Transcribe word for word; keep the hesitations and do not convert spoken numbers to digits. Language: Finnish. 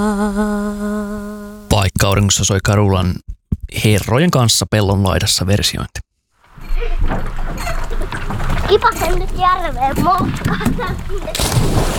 Vaikka auringossa soi Carulan herrojen kanssa pellon laidassa versiointi. Kipasen nyt järveen moskata.